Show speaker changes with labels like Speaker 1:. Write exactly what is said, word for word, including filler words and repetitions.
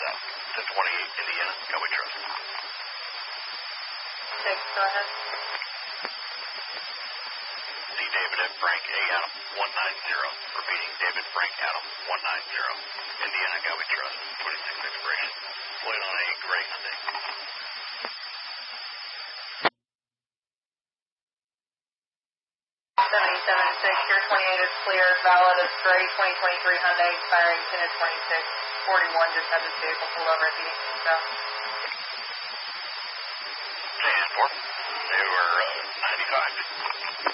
Speaker 1: south to twenty-eight Indiana, Galway Trust.
Speaker 2: Six, go ahead.
Speaker 1: D. David F. Frank A. Adam, one nine zero. Repeating, David Frank Adam, one nine zero. Indiana, Galway Trust, twenty-six expiration. Plate on a gray Hyundai.
Speaker 2: seventy-seven six, your twenty-eight is clear, valid as gray, twenty twenty-three Hyundai, expiring ten of twenty-six forty-one, just have this vehicle pull over at the south.
Speaker 1: J S four, they were uh, ninety-five.